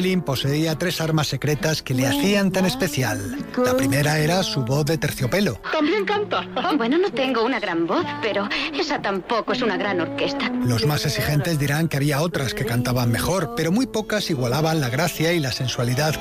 Joplin poseía 3 armas secretas que le hacían tan especial. La primera era su voz de terciopelo. También canta. Bueno, no tengo una gran voz, pero esa tampoco es una gran orquesta. Los más exigentes dirán que había otras que cantaban mejor, pero muy pocas igualaban la gracia y la sensualidad